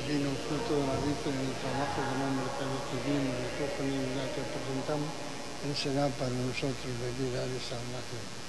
vino fruto de la vid en el trabajo que en el mercado tuvimos, recogen y la que presentamos, Él será para nosotros bebida de salvación.